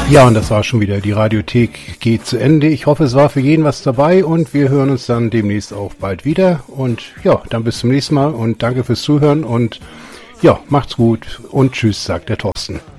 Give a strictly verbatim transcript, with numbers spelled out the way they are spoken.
Ja, und das war schon wieder. Die Radiothek geht zu Ende. Ich hoffe, es war für jeden was dabei und wir hören uns dann demnächst auch bald wieder. Und ja, dann bis zum nächsten Mal und danke fürs Zuhören und ja, macht's gut und tschüss, sagt der Thorsten.